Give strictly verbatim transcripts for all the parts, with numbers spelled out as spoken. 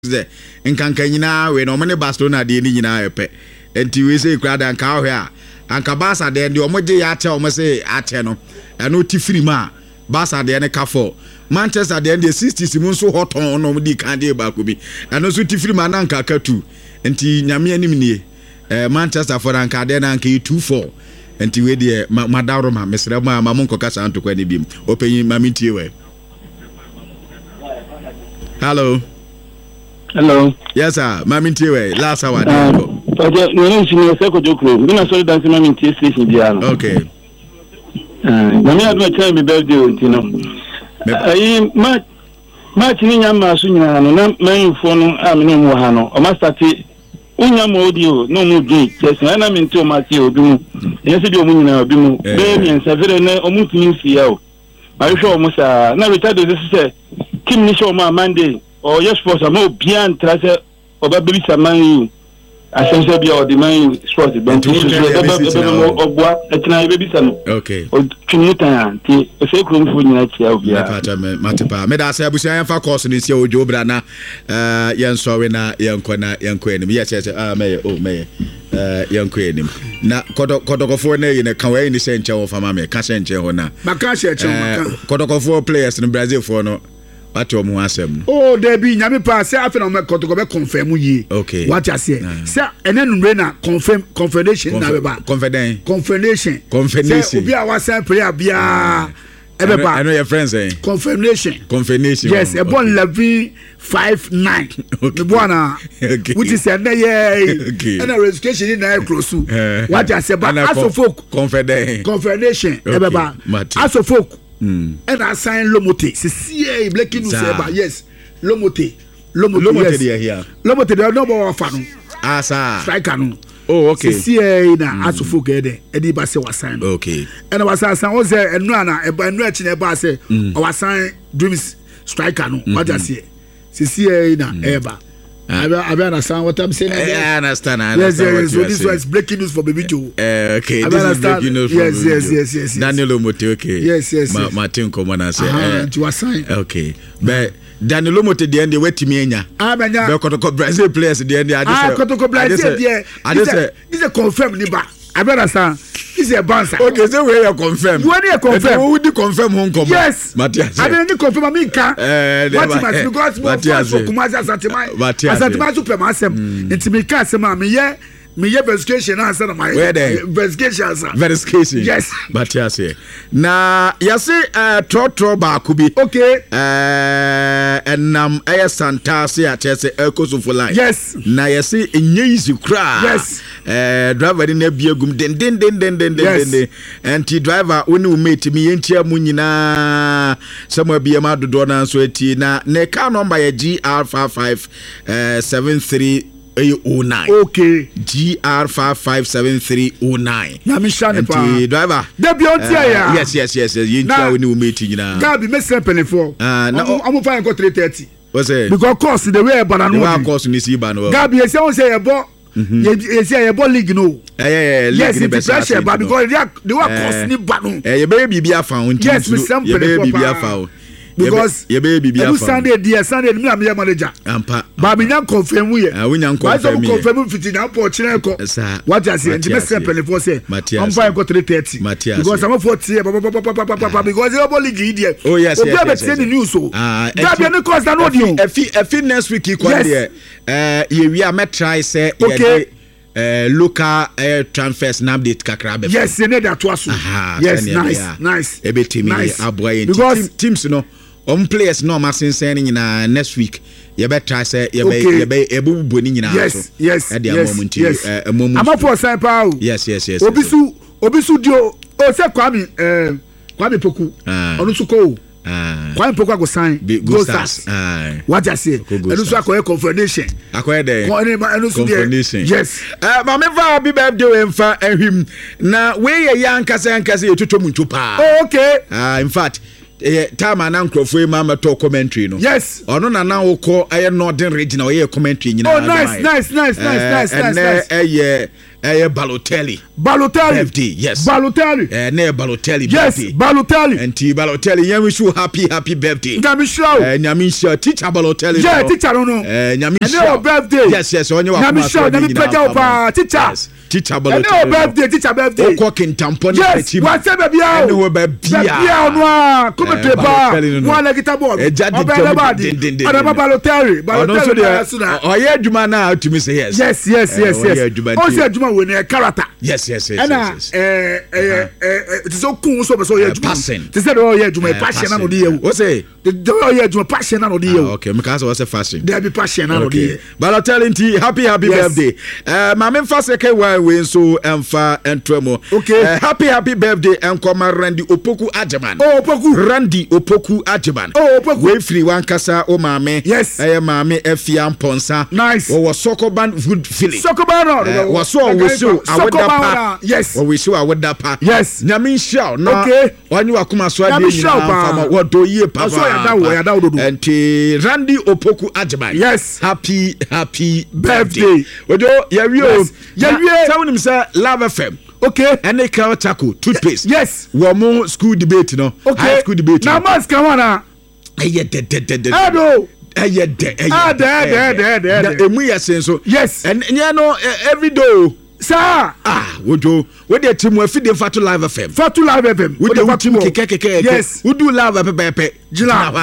ze nkanka nyina we no mane Barcelona de ni nyina epe enti we say krada anka ahwe a anka Barca de de omoje ya ate omo say ate no eno ti free ma Barca de ne ka for Manchester de the sixties mu so hoton no di kan de ba ko bi eno so ti free ma na anka ka two enti nyame anim nie eh Manchester for anka de na anka two four enti we de madawro ma mesra ma ma monko kasa antokwa ni bim openyi ma mintie we. Hello. Hello. Yes, sir. Mami Tiwe. Last hour. Um, okay. No, no, she knows Seko Jokro. We na sorry dance Mami Tiwe station biano. Okay. Uh, Mami had my time be birthday, you know. Eh, ma, ma chini nyama sunya no na main phone am no mo ha no. O ma start unya mo audio no mo gate. Yes, na na mi nti o ma ti obi mu. Yen se di o mu nyina obi mu. Be mi ensavere na o mu tini sia o. Ma hwe o mu sa na Richard dey say Kim ni show ma Monday. Oh yes, for some more bien tracer or baby saman I sense be or the man sport but or bois at night baby son. Okay. Or Kimutan, a fake room for night. Matipa, made us have a for course in this year, Joe Brana, uh, young Sorena, young Quena, young Queen. Yes, yes, ah, may, oh, may, uh, young Queen. Now, Kodoko for in a Kawaii in the center of Amame, Cassanche or na. Macasha, Kodoko four players in Brazil for no. What you asem? Oh, there be nyame pa say after na ko to go confirm yi. Okay. What you say? Say enen nre na confirm confirmation na be ba. Confidence. Confirmation. Confirmation. Say obi a wasan prayer bia e be ba. I know your friends eh. Confirmation. Confirmation. Yes, e born eleven five nine. Okay. Me na. Okay. Which is na ye. Okay. And a registration na close. What you say ba aso folk confidence. Confirmation e be ba. Aso folk Mm. And I sign Lomote. C'est si black in Useba. Yes. Lomote. Lomote. Lomote here. Lomote they no more fan. Ah sir. Striker no. Oh okay. C'est si na asofo gede. Edi ba se was sign. Okay. And I was sign was there and no na e ba no achi na ba say I was sign Dreams striker no. What you say? C'est si na eba. I I understand what I'm saying. I understand. I understand. Yes, yes. So this was breaking news for Baby Joe. Uh, okay, I this understand. Is breaking news for yes, Baby yes, Joe. Yes, yes, yes, yes. Daniel Omote, okay. Yes, yes, Ma, yes. Martin Komana say. Uh, you are sign. Okay, but Daniel Omote the end they wait to me nya. Ah, banya. But Kotoko Brazil players the end they. Ah, Kotoko Brazil there. I just say this is confirm niba. I understand. This is a bouncer. Okay, so we are confirm. You are confirm. Who would confirm home come? Yes. Matthias. I didn't confirm. I mean, can. What must because Matthias for Kumaza Satima. Matthias. Satima super massem. It's me cast me yeah. Me yeah verification answer my verification answer. Verification. Yes. Matthias here. Na yasi uh trotro ba kubi. Okay. Uh and nam air Santa say at Chelsea Elko for line. Yes. Na yasi easy cry. Yes. Uh driver in a biagum den den den den den den and the driver when you meet me entia mu nyina somewhere be ma do na so eti na ne car number G R five five seven three oh nine. Okay. G R five five seven three oh nine. Na mi shane pa. And driver. De bi on tia ya. Yes, yes, yes, yes. You tia when you meet you na. Gabi me simple for. Ah, na I'm fine go three thirty. What's it? Because course the way ba na no. The course ni si ba no. Gabi e say on say e bo. You say e bo league no. Eh eh league yes, the best. Yes, but because the way course ni ba no. Eh, you be bibia fa on. Yes, me simple for. Bibia fa. Because ye baby be Sunday dear Sunday me am manager ampa ba me nyan confirm we ah we nyan confirm confirm fiti na po chire ko what you say me simple for say am five go three thirty because am forty because you ball league there oh yes yes obi be the news so that be no cause that no dio e fi next week e kwa there eh ye we am try say ye Uh, local uh, transfers na update kakra be yes you need that to us yes nice nice ebe team aboy because teams no on players no ma sensen na next week you better try say you be you be ebu boni nyina yes yes yes yes am for sign pa yes yes yes obisu obisu dio o se kwami eh kwami poku onu su ko ah kwami poku go sign go stars ah what I say enu su akoye confirmation akoye there confirmation yes eh ma me va bi birthday emfa ehwim na we ye yankasa yankasa etutomu ntupa oh okay ah in fact eh time na nkrofo ma ma to commentary no yes ono na na woko eh northern region o ye commentary nyina oh nice nice nice nice nice nice eh eh eh Balotelli Balotelli birthday yes Balotelli eh na Balotelli yes birthday Balotelli enti Balotelli yeah wish you happy happy birthday Nyamisha eh Nyamisha teacher Balotelli yeah teacher no no eh Nyamisha your birthday yes yes onye wa Nyamisha Nyamisha pa teacher teacher Balotelli your birthday teacher birthday o ko kintampo ni teacher yes wa se baby ah no baby ah no ah come to pa one kita ball Obelabadi Adama Balotelli Balotelli oye adwuma na to me say yes yes yes yes yes o say adwuma we na character yes yes yes yes eh eh eh it is so cool so so ye adwuma to say o ye adwuma passion na no dey you o say o ye adwuma passion na no dey you okay me cause o say fashion there be passion na no dey Balotelli nti happy happy birthday eh ma me fa second one we so emfa entremo okay happy happy birthday enkoma Randy Opoku Ajeman oh Opoku Randy Opoku Ajeman oh Opoku we free one kasa o maame yes eh maame efia mponsa nice o Sokoban good feeling Sokoban no wo so we so awoda pa yes we so awoda pa yes nyame hia na okay onye wakoma so ade ni fama wo do ye pa so ya da wo ya da ododo enti Randy Opoku Ajeman yes happy happy birthday odo ya wi o ya wi tawnim say Love F M okay ene ka taco toothpaste yes wo mo school debate no okay. high school debate na mask come on eye de de de de ado eye de eye ah de de de de emu ya senso yes and you know every day sir ah wojo we dey team we fit dey fatu Live F M fatu Live F M we dey fatu keke keke yes we do Live pepe jila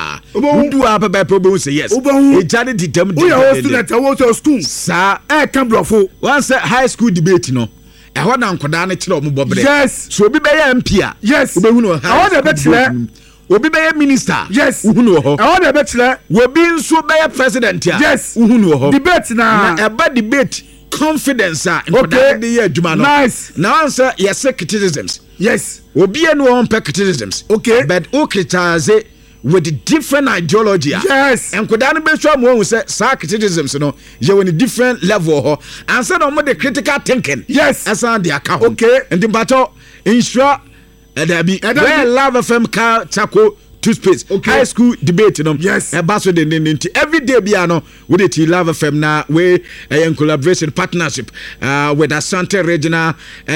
we do a pepe we say yes e jade di dem we are student we to school sir e kan brofo once high school debate no ehọ na nkoda na kire omo bobre yes so obi be ya M P a yes obi hu no ha ehọ na be kire obi be ya minister yes hu no ho ehọ na be kire obi nso be ya president a yes hu no ho debate na na eba debate confidence a nkoda de ya adwuma no nice na answer yes criticisms yes obi enu on criticisms okay but o criticize with different ideology yes enkoda no be sure mo hu say sa criticisms no ye woni different level ho answer no mo the critical thinking yes asan de aka ho okay and bato ensure that be where Love F M car taco toothpaste okay. High school debate no yes e ba so de nti every day bia no we dey Love F M na we in collaboration partnership uh, with Asante Regional uh,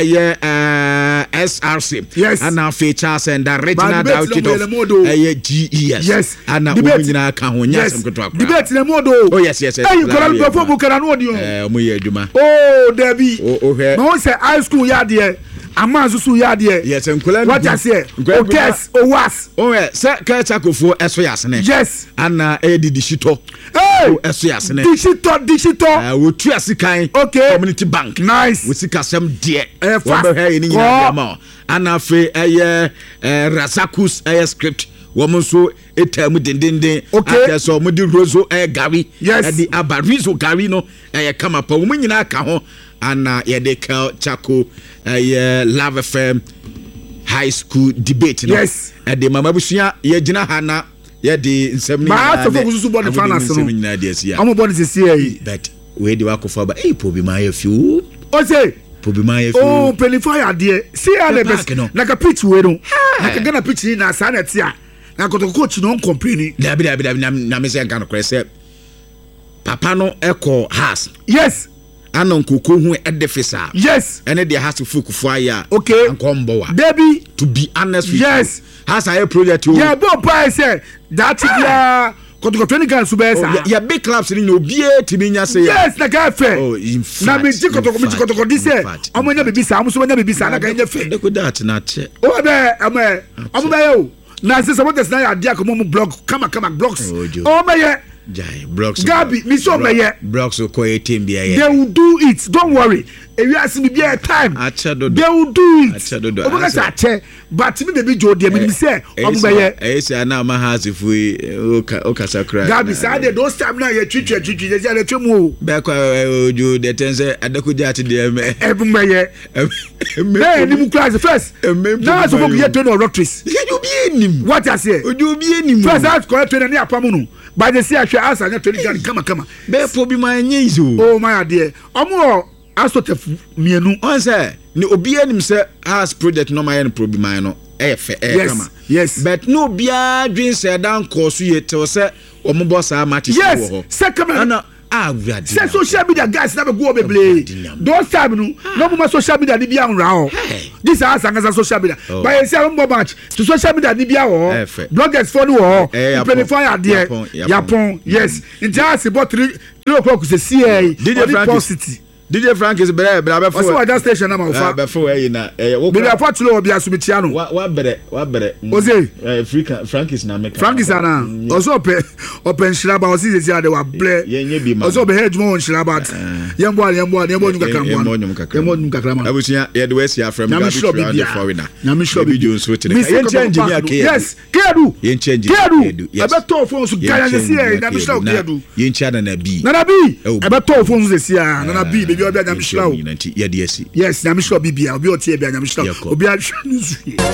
uh, S R C yes and now features and the regional outfit of uh, G E S yes and we nyina ka ho nya sem kotwa debate na modo oh yes yes yes hey you collaborate for bukara no odi eh mo ye aduma oh Debbie oh he no say high school ya de ama susu ya de yes enkola what I say o guess o was oh eh say ka chakofo eso yasne yes ana e di dishito hey eso yasne dishito dishito eh wo tu asikan okay community bank nice wo sikasem de eh wo be he ni nyina ma ana fe eye Rasakus eye script woman so etam dendenden aka so mo di rozo e gari e di abarizo gari no e kama pa wo nyina aka ho ana ye de ka chako e Love F M high school debate no yes e de mama busua ye gina ha na ye de nsem ni ma so fo so body finance no amo body se see but we de wakofa ba e po bi ma ye fiu o say po bi ma ye fiu oh pelify ade see ale best na ka pitch we no na ka gana pitch ni na sa na tia na ko to coach no complain da bi da bi da na me se kan ko se papa no eko has yes anon koko hu edefisa yes ene de has fukufu aya okay ankombo wa baby to be honest with yes you has a project yeah bo pa say that dia koto training kan su be sa ya big clubs ni obie timi nya say yes na ka fe oh in fact na me ji koto mi koto di say omo nya bibi sa omo so nya bibi sa na ka nya fe de ko that na che o be am omo be yo na se support na ya dia ko mo blog kama kama blogs o me ye Jai blocks Gabi mi so meye blocks ko etim bia ye they will do it don't worry if you ask me bia time they will do it o ka sa che but me baby jo de me say o meye eh say na ma has fu o ka o ka sakra Gabi say they don't stop now ye twitwa twitwa je le twemu be kwa ojo de tense adakuja ati de me e meye eh ni mu class first na so for ye train or doctors you be enim what I say ojo be enim first that correct train ni apamu no by the say ahwe asa nya train gan kama kama be po bi ma nya izo oh my dear omo asotef mienu on say ni obi anim say has project no my problem my no e fe e kama yes but no bia dream say dan course ye tell say omo boss a match yes say kama na ah say social media guys na be go beble those time no no more social media ni bia nra ho this is as social media but you say mo match to social media ni bia ho bloggers for no ho play there Yapon yes in just about three o'clock say C A D J Frank D J Frank is better but I before that station na ma fa before eh na eh wo be afa tulo obi asumiti ano wa wa bere wa bere Ose eh Frank is na make Frank is na also open open shiraba o si se ade wa ble also be head mo on shiraba yembo yembo yembo nyum kakra mo yembo nyum kakra ma abusia ye de wesi afrem ga be foreigner na me sure be Jones so tene ye change me akeye yes kedu ye change kedu e be to phone so gaya se e na me sure kedu ye ncha na na bi na na bi e be to phone so se a na na bi be bi obi na me sure ye de esi yes na me sure bibia obi o tie bia na me sure obi a hwe